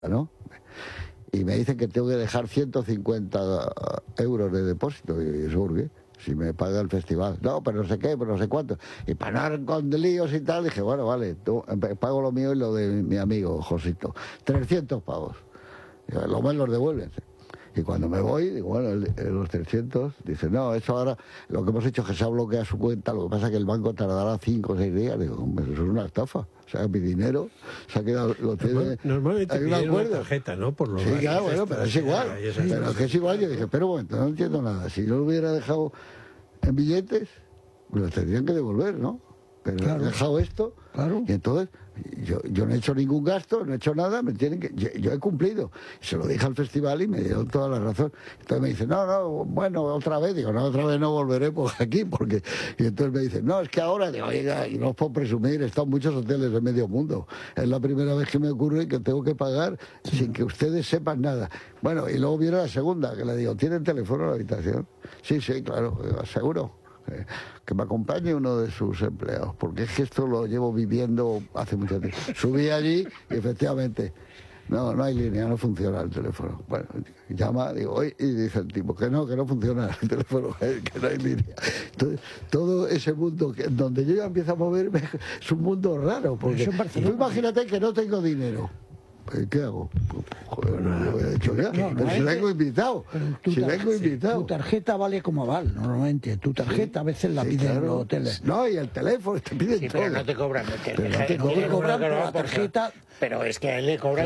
¿no? Y me dicen que tengo que dejar 150 euros de depósito. Y eso, ¿por qué? Si me paga el festival. No, pero no sé qué, pero no sé cuánto. Y para no dar con líos y tal, dije, bueno, vale, pago lo mío y lo de mi amigo Josito. 300 pavos. Lo más los devuelven. Y cuando me voy, digo, bueno, los 300, dice, no, eso ahora, lo que hemos hecho es que se ha bloqueado su cuenta, lo que pasa es que el banco tardará 5 o 6 días. Digo, hombre, eso es una estafa. O sea, mi dinero se ha quedado, lo tiene... Normalmente hay un piden acuerdo. una tarjeta, ¿no? Por los sí, claro, bueno, pero es igual. Pero es que es igual. Yo dije, pero un momento, no entiendo nada. Si yo lo hubiera dejado en billetes, me lo tendrían que devolver, ¿no? Pero claro, he dejado esto, claro. Y entonces yo no he hecho ningún gasto, no he hecho nada, me tienen que, yo he cumplido. Se lo dije al festival y me dieron toda la razón. Entonces me dicen, no, bueno, otra vez. Digo, no, otra vez no volveré por aquí, porque... Y entonces me dicen, no, es que ahora, digo, oiga, y no os puedo presumir, he estado en muchos hoteles de medio mundo. Es la primera vez que me ocurre que tengo que pagar sin que ustedes sepan nada. Bueno, y luego viene la segunda, que le digo, ¿tienen teléfono en la habitación? Sí, claro, seguro. Que me acompañe uno de sus empleados, porque es que esto lo llevo viviendo hace mucho tiempo. Subí allí y efectivamente no hay línea, no funciona el teléfono. Bueno, llama, digo, oye, y dice el tipo que no funciona el teléfono, que no hay línea. Entonces, todo ese mundo donde yo ya empiezo a moverme es un mundo raro, porque tú imagínate que no tengo dinero. ¿Qué hago? Joder, no lo he hecho ya. Pero si vengo invitado. Tu tarjeta vale como aval, normalmente. Tu tarjeta a veces la piden en los hoteles. No, y el teléfono, te piden todo. Pero no te cobran. Te cobran por la tarjeta. Pero es que a él le cobran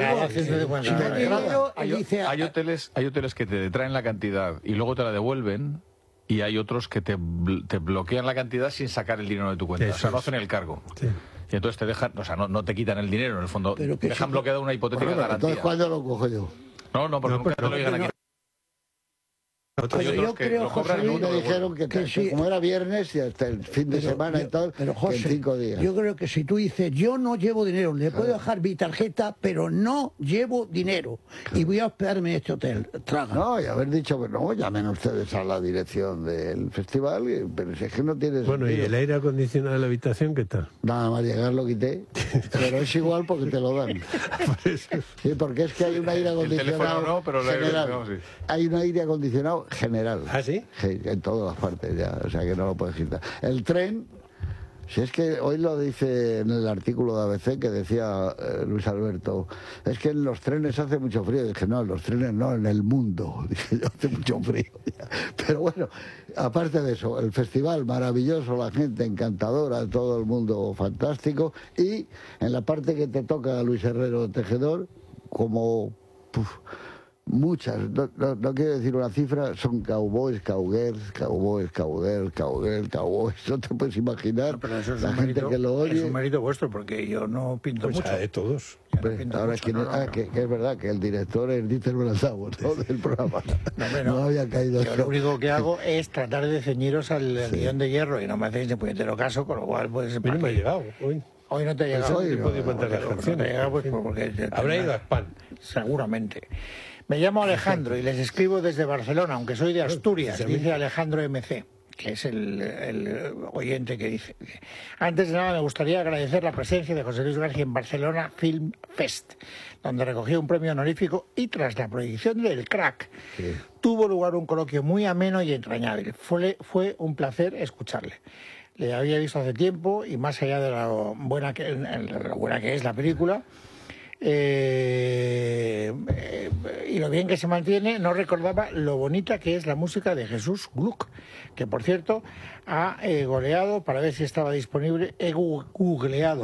hay hoteles que te traen la cantidad y luego te la devuelven. Y hay otros que te bloquean la cantidad sin sacar el dinero de tu cuenta. Eso. O sea, no hacen el cargo. Sí. Y entonces te dejan, o sea, no te quitan el dinero, en el fondo. Te dejan bloqueada una hipotética garantía. Entonces, ¿cuándo lo cojo yo? No, porque nunca te lo digan aquí. Yo creo, José, me dijeron que sí, como era viernes y hasta el fin de semana y tal, pero José, en 5 días. Yo creo que si tú dices, yo no llevo dinero, le puedo dejar mi tarjeta, pero no llevo dinero, y voy a hospedarme en este hotel, traga. No, y haber dicho que no, llamen ustedes a la dirección del festival, pero si es que no tienes... Bueno, sentido. ¿Y el aire acondicionado de la habitación qué tal? Nada más llegar lo quité, pero es igual porque te lo dan. Sí, porque es que hay un aire acondicionado no, pero general. Sí. Hay un aire acondicionado general. ¿Ah, sí? Sí, en todas las partes ya, o sea que no lo puedes quitar. El tren, si es que hoy lo dice en el artículo de ABC que decía Luis Alberto, es que en los trenes hace mucho frío. Dije, no, en los trenes no, en el mundo. Dije, yo hace mucho frío. Pero bueno, aparte de eso, el festival maravilloso, la gente encantadora, todo el mundo fantástico. Y en la parte que te toca a Luis Herrero Tejedor, como... muchas, no quiero decir una cifra, son cowboys, cowgirls, no te puedes imaginar. No, pero eso es la gente mérito, que lo oye. Es un mérito vuestro, porque yo no pinto mucho. De todos. Ahora es que es verdad que el director es Dieter Brandauer, ¿no? Del programa. No había caído. Yo lo único que hago es tratar de ceñiros al guión de Hierro y no me hacéis de puñetero caso, con lo cual pues... A mí no me ha llegado hoy. Hoy no te ha llegado. Hoy no contar las canciones. Habrá ido a Spam. Seguramente. Me llamo Alejandro y les escribo desde Barcelona, aunque soy de Asturias, dice Alejandro MC, que es el oyente que dice. Antes de nada me gustaría agradecer la presencia de José Luis García en Barcelona Film Fest, donde recogió un premio honorífico y tras la proyección del Crack, tuvo lugar un coloquio muy ameno y entrañable. Fue un placer escucharle. Le había visto hace tiempo y más allá de lo buena que es la película, y lo bien que se mantiene, no recordaba lo bonita que es la música de Jesús Gluck, que por cierto ha googleado para ver si estaba disponible, he googleado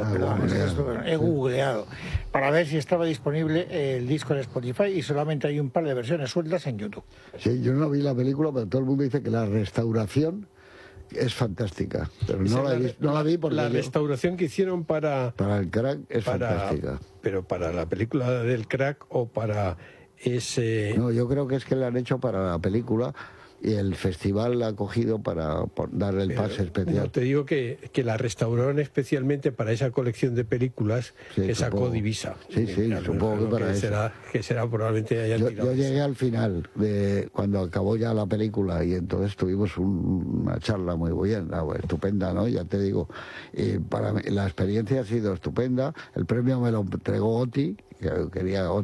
para ver si estaba disponible el disco en Spotify y solamente hay un par de versiones sueltas en YouTube. Sí, yo no vi la película, pero todo el mundo dice que la restauración es fantástica, pero no la vi porque la restauración que hicieron para el Crack es fantástica. Pero para la película del Crack o para ese... No, yo creo que es que la han hecho para la película y el festival la ha cogido para darle el pase especial. No, te digo que la restauraron especialmente para esa colección de películas que sacó Divisa. Sí, supongo que para eso. Que será probablemente hayan tirado. Yo llegué al final, cuando acabó ya la película, y entonces tuvimos una charla muy buena, estupenda, ¿no? Ya te digo, para mí, la experiencia ha sido estupenda. El premio me lo entregó Oti, quería